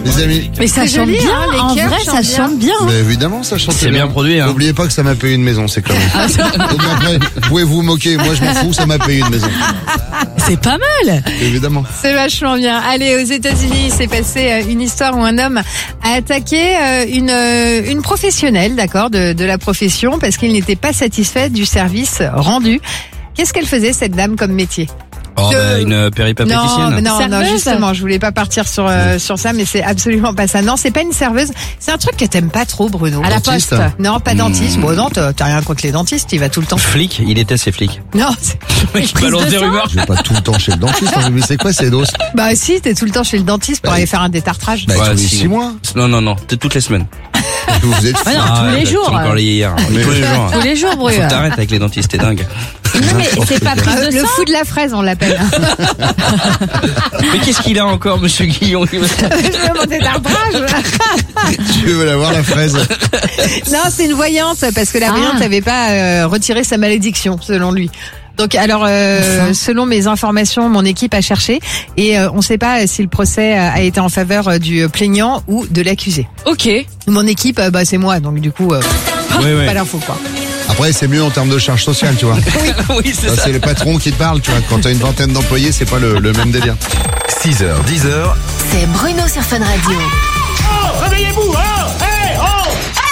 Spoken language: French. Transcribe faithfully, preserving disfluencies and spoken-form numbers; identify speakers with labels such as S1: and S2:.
S1: Les amis.
S2: Mais ça
S3: C'est
S2: chante
S3: joli,
S2: bien,
S3: hein, les
S2: en
S3: chœurs
S2: vrai, ça
S3: chantent
S2: chante bien.
S1: Mais évidemment, ça chante
S4: C'est bien produit, hein.
S1: N'oubliez pas que ça m'a payé une maison, c'est comme. Donc après, vous pouvez vous moquer, moi je m'en fous, ça m'a payé une maison.
S2: C'est pas mal.
S1: Évidemment.
S3: C'est vachement bien. Allez, aux États-Unis, il s'est passé euh, une histoire où un homme a attaqué euh, une euh, une professionnelle, d'accord, de de la profession parce qu'il n'était pas satisfait du service rendu. Qu'est-ce qu'elle faisait cette dame comme métier?
S4: Oh,
S3: De-
S4: bah, une péripapéticienne.
S3: Non, non, non,
S2: Serveuse.
S3: justement, je voulais pas partir sur euh, sur ça, mais c'est absolument pas ça. Non, c'est pas une serveuse. C'est un truc que t'aimes pas trop, Bruno.
S2: À la
S1: Dentiste.
S2: poste.
S3: Non, pas dentiste. Bon, non, t'as t'as rien contre les dentistes. Il va tout le temps.
S4: Flic, il était ses flics.
S3: Non, c'est-
S4: Je balance des rumeurs.
S1: Je vais pas tout le temps chez le dentiste, hein, mais c'est quoi ces doses?
S3: bah si, t'es tout le temps chez le dentiste pour
S1: Bah,
S3: aller faire un détartrage.
S1: Bah,
S4: Ouais,
S1: tous les
S4: si.
S1: six mois.
S4: Non, non, non, c'est toutes les semaines.
S1: Vous êtes
S2: Ah non,
S4: Ah,
S2: tous les
S4: bah,
S2: jours.
S4: t'es encore lié hier.
S1: Mais-
S4: Tous les jours.
S2: Tous les jours,
S4: Faut
S2: Bruno.
S4: que t'arrêtes avec les dentistes, t'es dingue.
S2: Non, mais c'est pas prise
S3: Euh,
S2: de
S3: le
S2: sang.
S3: fou de la fraise, on l'appelle.
S4: Mais qu'est-ce qu'il a encore, monsieur Guillon?
S3: Je veux mon détartrage.
S1: Tu veux la voir la fraise?
S3: Non, c'est une voyante parce que la
S2: Ah.
S3: voyante n'avait pas euh, retiré sa malédiction, selon lui. Donc alors, euh, selon mes informations, mon équipe a cherché et euh, on ne sait pas si le procès a a été en faveur euh, du plaignant ou de l'accusé.
S2: Ok.
S3: Mon équipe, euh, bah c'est moi, donc du coup, euh,
S4: Oui, oui.
S3: pas l'info quoi.
S1: Après, c'est mieux en termes de charge sociale, tu vois.
S4: Oui, c'est
S1: Ça,
S4: ça.
S1: c'est les patrons qui te parlent, tu vois. Quand t'as une vingtaine d'employés, c'est pas le, le même délire.
S5: six heures, dix heures.
S6: C'est Bruno sur Fun Radio.
S7: Réveillez-vous, hein. Hey, oh.